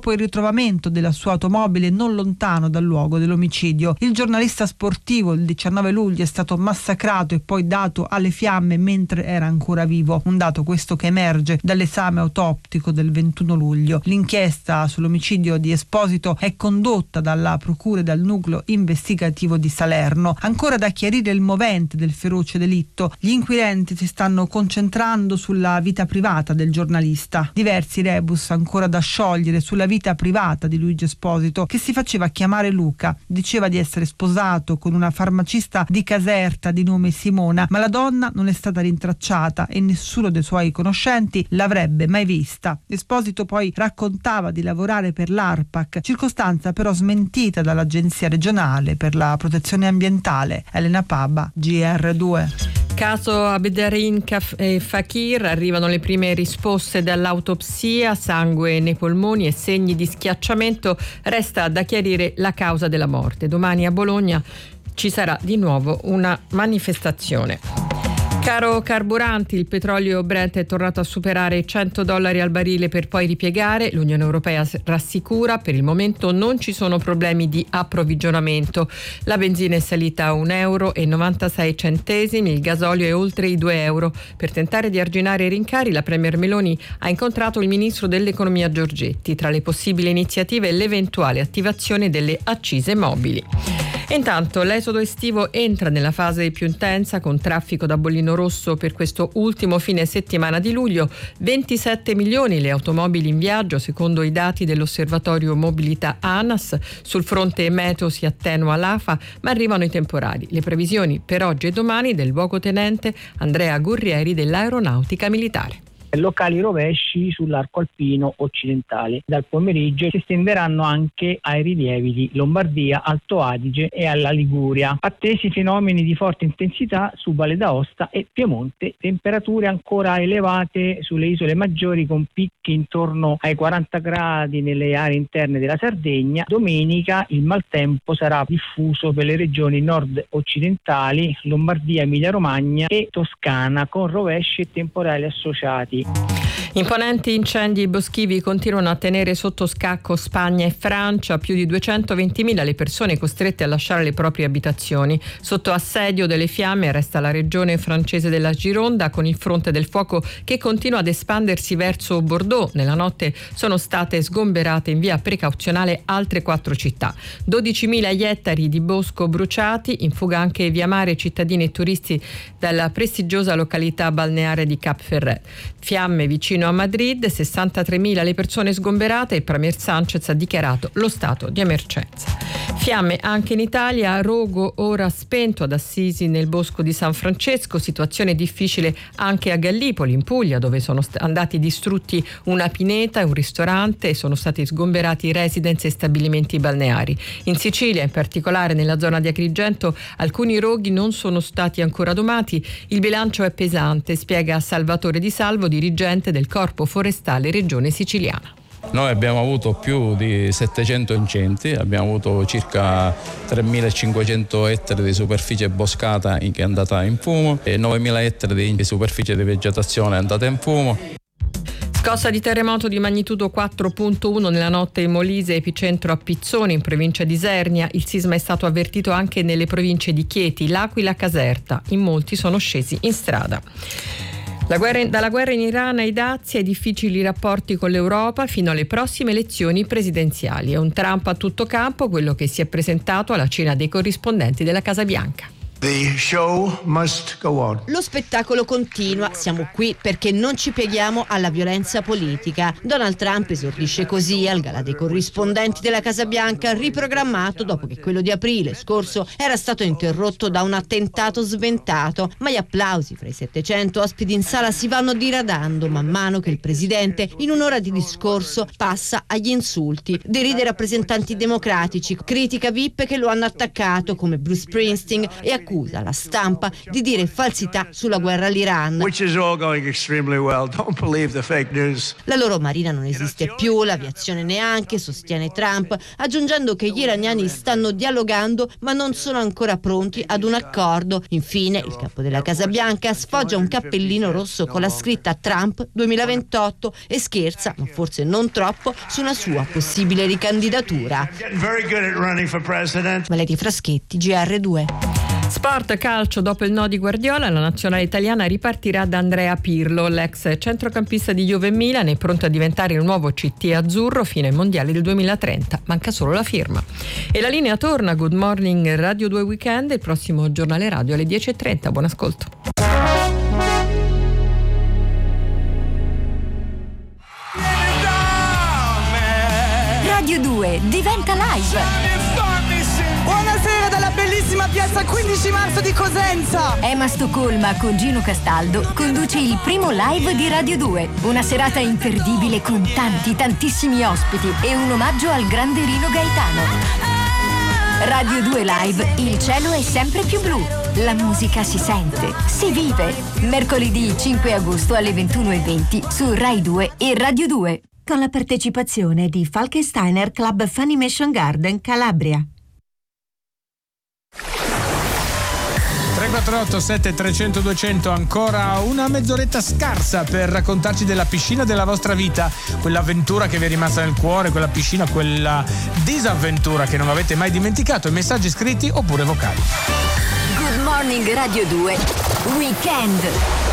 dopo il ritrovamento della sua automobile non lontano dal luogo dell'omicidio. Il giornalista sportivo il 19 luglio è stato massacrato e poi dato alle fiamme mentre era ancora vivo. Un dato questo che emerge dall'esame autoptico del 21 luglio. L'inchiesta sull'omicidio di Esposito è condotta dalla procura e dal nucleo investigativo di Salerno. Ancora da chiarire il movente del feroce delitto. Gli inquirenti si stanno concentrando sulla vita privata del giornalista. Diversi rebus ancora da sciogliere sulla vita privata di Luigi Esposito, che si faceva chiamare Luca. Diceva di essere sposato con una farmacista di Caserta di nome Simona, ma la donna non è stata rintracciata e nessuno dei suoi conoscenti l'avrebbe mai vista. Esposito poi raccontava di lavorare per l'ARPAC, circostanza però smentita dall'Agenzia regionale per la protezione ambientale. Elena Paba, GR2. Caso Abderrahim e Fakir, arrivano le prime risposte dall'autopsia, sangue nei polmoni e segni di schiacciamento. Resta da chiarire la causa della morte. Domani a Bologna ci sarà di nuovo una manifestazione. Caro carburanti, il petrolio Brent è tornato a superare $100 al barile per poi ripiegare. L'Unione Europea rassicura, per il momento non ci sono problemi di approvvigionamento. La benzina è salita a €1,96, il gasolio è oltre i €2. Per tentare di arginare i rincari, la Premier Meloni ha incontrato il ministro dell'economia Giorgetti. Tra le possibili iniziative l'eventuale attivazione delle accise mobili. Intanto l'esodo estivo entra nella fase più intensa, con traffico da bollino rosso per questo ultimo fine settimana di luglio. 27 milioni le automobili in viaggio, secondo i dati dell'osservatorio mobilità ANAS. Sul fronte meteo si attenua l'afa, ma arrivano i temporali. Le previsioni per oggi e domani del luogotenente Andrea Gurrieri dell'Aeronautica Militare. Locali rovesci sull'arco alpino occidentale. Dal pomeriggio si estenderanno anche ai rilievi di Lombardia, Alto Adige e alla Liguria. Attesi fenomeni di forte intensità su Valle d'Aosta e Piemonte, temperature ancora elevate sulle isole maggiori con picchi intorno ai 40 gradi nelle aree interne della Sardegna. Domenica il maltempo sarà diffuso per le regioni nord-occidentali, Lombardia, Emilia-Romagna e Toscana, con rovesci e temporali associati. Imponenti incendi boschivi continuano a tenere sotto scacco Spagna e Francia. Più di 220.000 le persone costrette a lasciare le proprie abitazioni. Sotto assedio delle fiamme resta la regione francese della Gironda, con il fronte del fuoco che continua ad espandersi verso Bordeaux. Nella notte sono state sgomberate in via precauzionale altre 4 città. 12.000 gli ettari di bosco bruciati, in fuga anche via mare cittadini e turisti dalla prestigiosa località balneare di Cap Ferret. Fiamme vicino a Madrid, 63.000 le persone sgomberate. Il premier Sanchez ha dichiarato lo stato di emergenza. Fiamme anche in Italia, rogo ora spento ad Assisi nel bosco di San Francesco, situazione difficile anche a Gallipoli in Puglia, dove sono andati distrutti una pineta e un ristorante e sono stati sgomberati residence e stabilimenti balneari. In Sicilia, in particolare nella zona di Agrigento, alcuni roghi non sono stati ancora domati. Il bilancio è pesante, spiega Salvatore Di Salvo, dirigente del Corpo Forestale Regione Siciliana. Noi abbiamo avuto più di 700 incendi, abbiamo avuto circa 3.500 ettari di superficie boscata che è andata in fumo e 9.000 ettari di superficie di vegetazione è andata in fumo. Scossa di terremoto di magnitudo 4.1 nella notte in Molise, epicentro a Pizzoni in provincia di Isernia. Il sisma è stato avvertito anche nelle province di Chieti, L'Aquila, Caserta. In molti sono scesi in strada. Dalla guerra in Iran ai dazi ai difficili rapporti con l'Europa fino alle prossime elezioni presidenziali. È un Trump a tutto campo quello che si è presentato alla cena dei corrispondenti della Casa Bianca. The show must go on. Lo spettacolo continua, siamo qui perché non ci pieghiamo alla violenza politica. Donald Trump esordisce così al gala dei corrispondenti della Casa Bianca, riprogrammato dopo che quello di aprile scorso era stato interrotto da un attentato sventato, ma gli applausi fra i 700 ospiti in sala si vanno diradando man mano che il presidente in un'ora di discorso passa agli insulti. Deride rappresentanti democratici, critica VIP che lo hanno attaccato come Bruce Springsteen e accusa la stampa di dire falsità sulla guerra all'Iran. Which is all going extremely well. Don't believe the fake news. La loro marina non esiste più, l'aviazione neanche, sostiene Trump, aggiungendo che gli iraniani stanno dialogando ma non sono ancora pronti ad un accordo. Infine, il capo della Casa Bianca sfoggia un cappellino rosso con la scritta Trump 2028 e scherza, ma forse non troppo, su una sua possibile ricandidatura. Valeria Fraschetti, GR2. Sport calcio, dopo il no di Guardiola, la nazionale italiana ripartirà da Andrea Pirlo, l'ex centrocampista di Juve e Milan, è pronto a diventare il nuovo CT azzurro fino ai mondiali del 2030, manca solo la firma. E la linea torna. Good Morning Radio 2 Weekend, il prossimo giornale radio alle 10:30. Buon ascolto. Radio 2 diventa live. Buonasera dalla bellissima piazza 15 marzo di Cosenza. Emma Stoccolma con Gino Castaldo conduce il primo live di Radio 2. Una serata imperdibile con tantissimi ospiti e un omaggio al grande Rino Gaetano. Radio 2 Live, il cielo è sempre più blu. La musica si sente, si vive. Mercoledì 5 agosto alle 21:20 su Rai 2 e Radio 2. Con la partecipazione di Falkensteiner Club Funimation Garden Calabria. 348 7300 200, ancora una mezz'oretta scarsa per raccontarci della piscina della vostra vita, quell'avventura che vi è rimasta nel cuore, quella piscina, quella disavventura che non avete mai dimenticato. Messaggi scritti oppure vocali. Good Morning Radio 2 Weekend.